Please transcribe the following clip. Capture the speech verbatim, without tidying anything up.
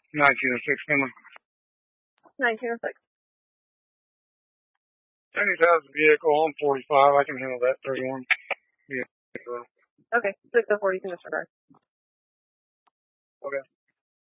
nineteen oh six, Finley. nineteen oh six. Any has a vehicle on forty-five. I can handle that. thirty-one. Yeah. Okay, six oh four, you can disregard. Okay.